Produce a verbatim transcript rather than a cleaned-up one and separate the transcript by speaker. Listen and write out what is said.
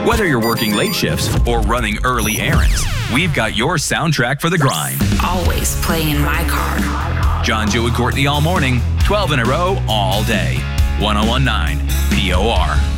Speaker 1: Whether you're working late shifts or running early errands, we've got your soundtrack for the grind.
Speaker 2: Always playing in my car.
Speaker 1: John, Joe, and Courtney all morning, twelve in a row, all day. one oh one point nine P O R.